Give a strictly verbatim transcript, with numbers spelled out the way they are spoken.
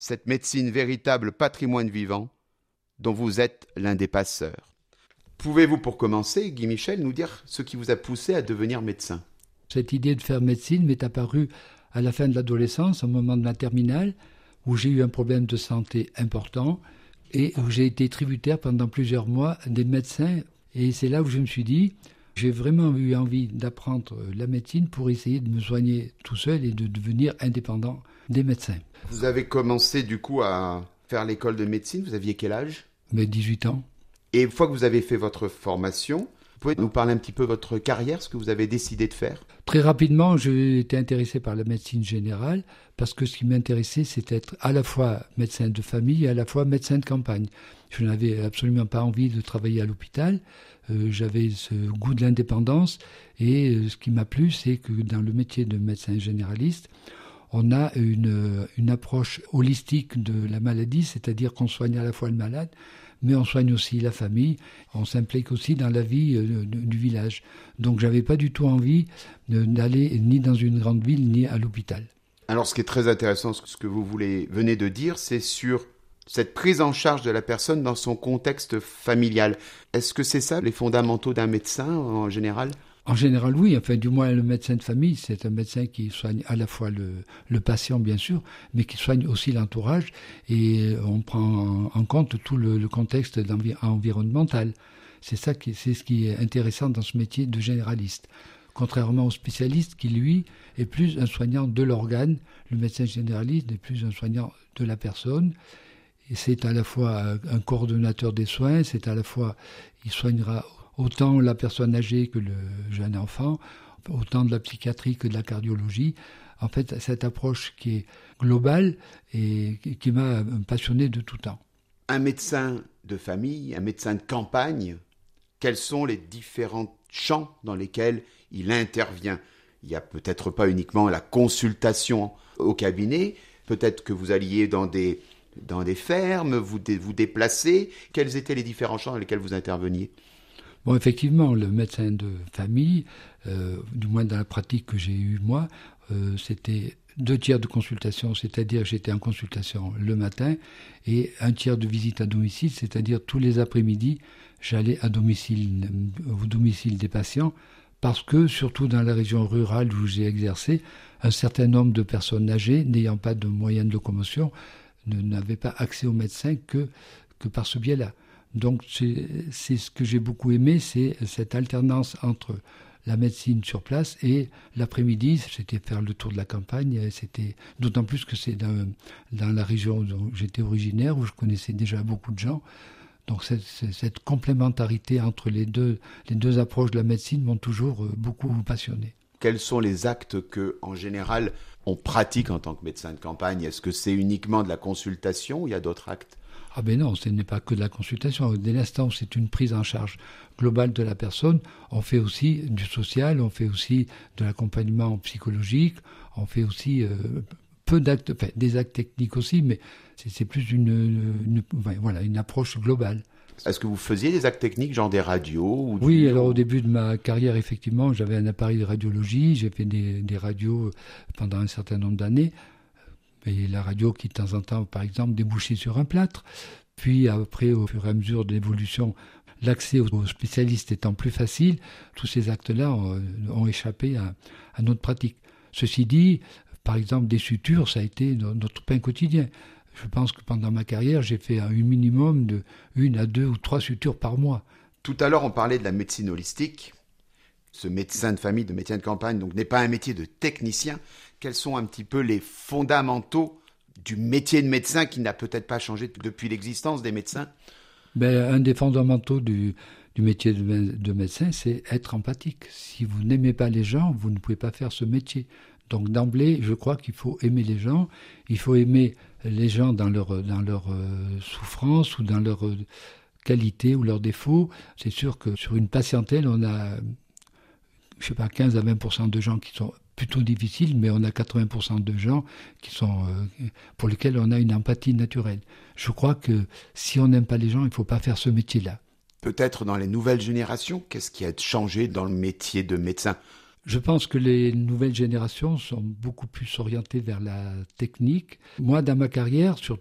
cette médecine véritable patrimoine vivant dont vous êtes l'un des passeurs. Pouvez-vous, pour commencer, Guy Michel, nous dire ce qui vous a poussé à devenir médecin ? Cette idée de faire médecine m'est apparue à la fin de l'adolescence, au moment de ma terminale, où j'ai eu un problème de santé important et où j'ai été tributaire pendant plusieurs mois des médecins. Et c'est là où je me suis dit, j'ai vraiment eu envie d'apprendre la médecine pour essayer de me soigner tout seul et de devenir indépendant des médecins. Vous avez commencé du coup à faire l'école de médecine, vous aviez quel âge ? Mais dix-huit ans. Et une fois que vous avez fait votre formation, vous pouvez nous parler un petit peu de votre carrière, ce que vous avez décidé de faire ? Très rapidement, j'ai été intéressé par la médecine générale parce que ce qui m'intéressait, c'était être à la fois médecin de famille et à la fois médecin de campagne. Je n'avais absolument pas envie de travailler à l'hôpital. Euh, j'avais ce goût de l'indépendance et euh, ce qui m'a plu, c'est que dans le métier de médecin généraliste, on a une, une approche holistique de la maladie, c'est-à-dire qu'on soigne à la fois le malade, mais on soigne aussi la famille, on s'implique aussi dans la vie euh, du village. Donc je n'avais pas du tout envie de, d'aller ni dans une grande ville, ni à l'hôpital. Alors ce qui est très intéressant, ce que vous voulez, venez de dire, c'est sur cette prise en charge de la personne dans son contexte familial. Est-ce que c'est ça les fondamentaux d'un médecin en général ? En général, oui. Enfin, du moins, le médecin de famille, c'est un médecin qui soigne à la fois le, le patient, bien sûr, mais qui soigne aussi l'entourage. Et on prend en compte tout le, le contexte environnemental. C'est ça qui, c'est ce qui est intéressant dans ce métier de généraliste. Contrairement au spécialiste qui, lui, est plus un soignant de l'organe. Le médecin généraliste est plus un soignant de la personne. Et c'est à la fois un coordonnateur des soins, c'est à la fois, il soignera autant la personne âgée que le jeune enfant, autant de la psychiatrie que de la cardiologie. En fait, cette approche qui est globale et qui m'a passionné de tout temps. Un médecin de famille, un médecin de campagne, quels sont les différents champs dans lesquels il intervient ? Il n'y a peut-être pas uniquement la consultation au cabinet, peut-être que vous alliez dans des, dans des fermes, vous dé, vous déplacez. Quels étaient les différents champs dans lesquels vous interveniez ? Bon, effectivement, le médecin de famille, euh, du moins dans la pratique que j'ai eue moi, euh, c'était deux tiers de consultation, c'est-à-dire j'étais en consultation le matin, et un tiers de visite à domicile, c'est-à-dire tous les après-midi, j'allais à domicile, au domicile des patients, parce que, surtout dans la région rurale où j'ai exercé, un certain nombre de personnes âgées, n'ayant pas de moyens de locomotion, ne, n'avaient pas accès aux médecins que, que par ce biais-là. Donc c'est, c'est ce que j'ai beaucoup aimé, c'est cette alternance entre la médecine sur place et l'après-midi, c'était faire le tour de la campagne. C'était d'autant plus que c'est dans, dans la région dont j'étais originaire, où je connaissais déjà beaucoup de gens. Donc cette, cette complémentarité entre les deux, les deux approches de la médecine m'ont toujours beaucoup passionné. Quels sont les actes que, en général, on pratique en tant que médecin de campagne ? Est-ce que c'est uniquement de la consultation ou il y a d'autres actes ? Ah ben non, ce n'est pas que de la consultation. Dès l'instant où c'est une prise en charge globale de la personne, on fait aussi du social, on fait aussi de l'accompagnement psychologique, on fait aussi euh, peu d'actes, enfin des actes techniques aussi, mais c'est, c'est plus une, une, une, voilà, une approche globale. Est-ce que vous faisiez des actes techniques, genre des radios ou Oui, du... alors au début de ma carrière, effectivement, j'avais un appareil de radiologie, j'ai fait des, des radios pendant un certain nombre d'années. Et la radio qui, de temps en temps, par exemple, débouchait sur un plâtre. Puis après, au fur et à mesure de l'évolution, l'accès aux spécialistes étant plus facile, tous ces actes-là ont, ont échappé à, à notre pratique. Ceci dit, par exemple, des sutures, ça a été notre pain quotidien. Je pense que pendant ma carrière, j'ai fait un minimum de une à deux ou trois sutures par mois. Tout à l'heure, on parlait de la médecine holistique. Ce médecin de famille, de médecin de campagne, donc n'est pas un métier de technicien. Quels sont un petit peu les fondamentaux du métier de médecin qui n'a peut-être pas changé depuis l'existence des médecins ? Ben, un des fondamentaux du, du métier de, de médecin, c'est être empathique. Si vous n'aimez pas les gens, vous ne pouvez pas faire ce métier. Donc d'emblée, je crois qu'il faut aimer les gens. Il faut aimer les gens dans leur, dans leur euh, souffrance ou dans leur euh, qualité ou leurs défauts. C'est sûr que sur une patientèle, on a, je sais pas, quinze à vingt pour cent de gens qui sont plutôt difficiles, mais on a quatre-vingts pour cent de gens qui sont, euh, pour lesquels on a une empathie naturelle. Je crois que si on n'aime pas les gens, il ne faut pas faire ce métier-là. Peut-être dans les nouvelles générations, qu'est-ce qui a changé dans le métier de médecin ? Je pense que les nouvelles générations sont beaucoup plus orientées vers la technique. Moi, dans ma carrière, sur